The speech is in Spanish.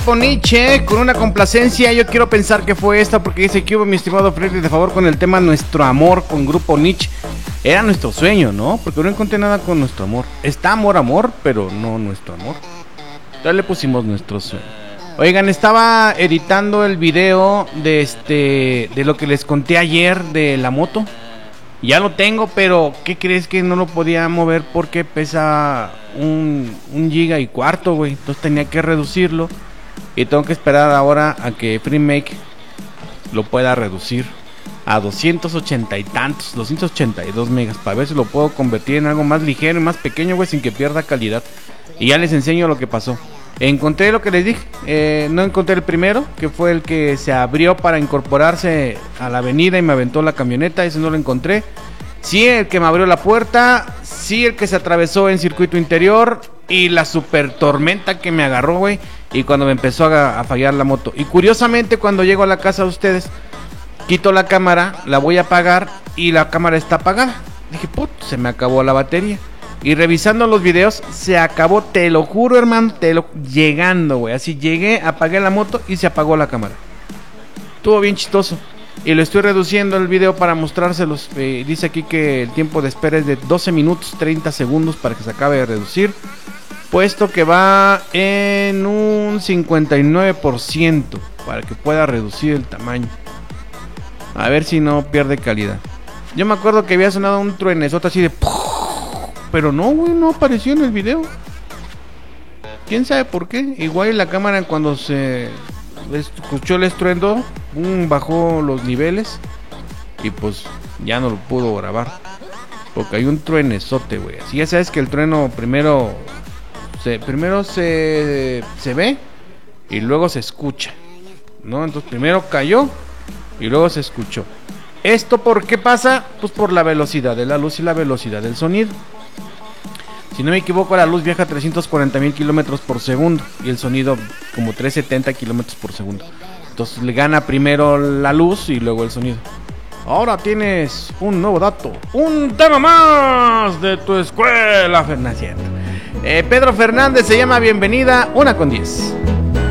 Grupo Nietzsche con una complacencia. Yo quiero pensar que fue esta porque dice que hubo, mi estimado Freddy, de favor, con el tema Nuestro Amor con Grupo Nietzsche. Era nuestro sueño, ¿no? Porque no encontré nada con Nuestro Amor. Está Amor, pero no Nuestro Amor. Ya le pusimos Nuestro Sueño. Oigan, estaba editando el video de lo que les conté ayer de la moto. Ya lo tengo, pero ¿qué crees? Que no lo podía mover porque pesa un giga y cuarto, güey. Entonces tenía que reducirlo. Y tengo que esperar ahora a que FreeMake lo pueda reducir a 280 y tantos, 282 megas, para ver si lo puedo convertir en algo más ligero y más pequeño, güey, sin que pierda calidad. Y ya les enseño lo que pasó. Encontré lo que les dije, no encontré el primero, que fue el que se abrió para incorporarse a la avenida y me aventó la camioneta, ese no lo encontré. Sí, el que me abrió la puerta, sí, el que se atravesó en circuito interior y la super tormenta que me agarró, güey, y cuando me empezó a fallar la moto. Y curiosamente, cuando llego a la casa de ustedes, quito la cámara, la voy a apagar y la cámara está apagada. Dije, se me acabó la batería. Y revisando los videos, se acabó, te lo juro, hermano, llegando, güey. Así llegué, apagué la moto y se apagó la cámara. Estuvo bien chistoso. Y lo estoy reduciendo el video para mostrárselos. Dice aquí que el tiempo de espera es de 12 minutos 30 segundos para que se acabe de reducir. Puesto que va en un 59% para que pueda reducir el tamaño. A ver si no pierde calidad. Yo me acuerdo que había sonado un truenezote así de... Pero no, güey, no apareció en el video. ¿Quién sabe por qué? Igual la cámara cuando se escuchó el estruendo, bajó los niveles y pues ya no lo pudo grabar. Porque hay un truenezote, güey. Así ya sabes que el trueno primero se ve y luego se escucha, ¿no? Entonces primero cayó y luego se escuchó. ¿Esto por qué pasa? Pues por la velocidad de la luz y la velocidad del sonido. Si no me equivoco, la luz viaja a 340,000 kilómetros por segundo y el sonido como 370 kilómetros por segundo. Entonces le gana primero la luz y luego el sonido. Ahora tienes un nuevo dato, un tema más de tu escuela, Fernández. Pedro Fernández se llama Bienvenida, 1:10.